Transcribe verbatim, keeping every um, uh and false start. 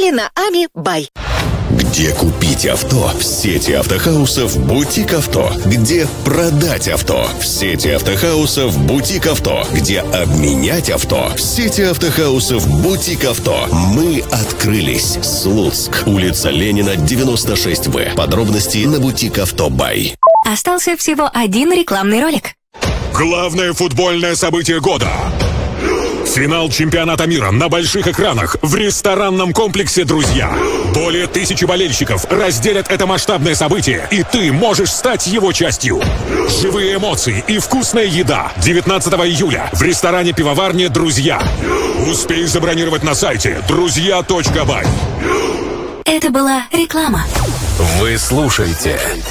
Или на Ами Бай. Где купить авто? В сети автохаусов «Бутик Авто». Где продать авто? В сети автохаусов «Бутик Авто». Где обменять авто? В сети автохаусов «Бутик Авто». Мы открылись. Слуцк. Улица Ленина, девяносто шесть В. Подробности на «Бутик Авто Бай». Остался всего один рекламный ролик. Главное футбольное событие года. Финал чемпионата мира на больших экранах в ресторанном комплексе «Друзья». Более тысячи болельщиков разделят это масштабное событие, и ты можешь стать его частью. Живые эмоции и вкусная еда. девятнадцатого июля в ресторане-пивоварне «Друзья». Успей забронировать на сайте друзья точка бай. Это была реклама. Вы слушаете